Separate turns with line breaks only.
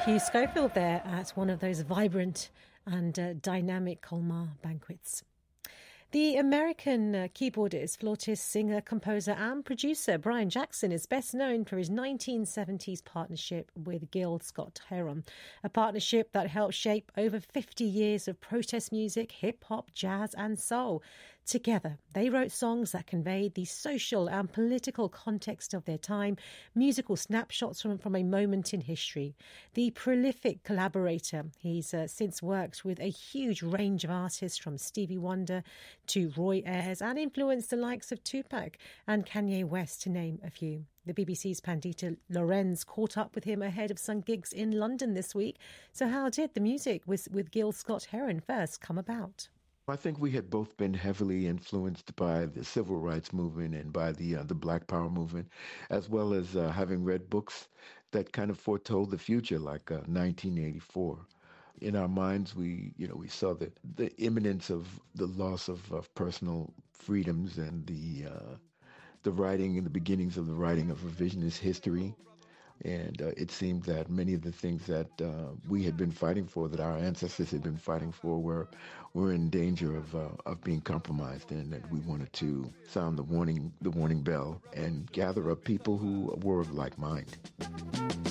Hugh Schofield there at one of those vibrant and dynamic Colmar banquets. The American keyboardist, flautist, singer, composer and producer Brian Jackson is best known for his 1970s partnership with Gil Scott-Heron, a partnership that helped shape over 50 years of protest music, hip-hop, jazz and soul. Together, they wrote songs that conveyed the social and political context of their time, musical snapshots from a moment in history. The prolific collaborator, he's since worked with a huge range of artists from Stevie Wonder to Roy Ayers and influenced the likes of Tupac and Kanye West, to name a few. The BBC's Pandita Lorenz caught up with him ahead of some gigs in London this week. So how did the music with Gil Scott-Heron first come about?
I think we had both been heavily influenced by the civil rights movement and by the Black Power movement, as well as having read books that kind of foretold the future, like 1984. In our minds, we saw the imminence of the loss of personal freedoms and the writing and the beginnings of the writing of revisionist history. And it seemed that many of the things that we had been fighting for, that our ancestors had been fighting for, were in danger of being compromised, and that we wanted to sound the warning bell and gather up people who were of like mind.